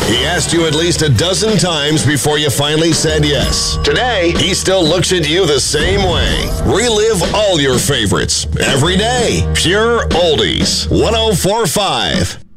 He asked you at least a dozen times before you finally said yes. Today, he still looks at you the same way. Relive all your favorites every day. Pure Oldies 104.5.